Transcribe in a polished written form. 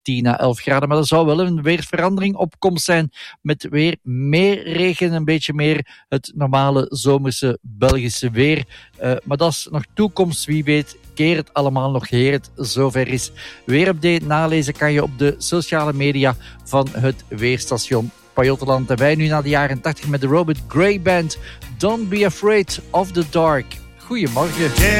10 à 11 graden. Maar er zou wel een weersverandering op komst zijn met weer meer regen, een beetje meer het normale zomerse Belgische weer. Maar dat is nog toekomst, wie weet. Keer het allemaal nog eer het zover is. Weerupdate nalezen kan je op de sociale media van het weerstation Pajottenland. En wij nu naar de jaren 80 met de Robert Gray Band. Don't be afraid of the dark. Goedemorgen.